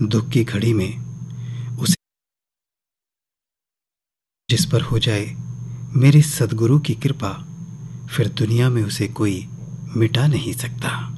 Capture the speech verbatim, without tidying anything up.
दुख की घड़ी में उसे जिस पर हो जाए मेरे सद्गुरु की कृपा, फिर दुनिया में उसे कोई मिटा नहीं सकता।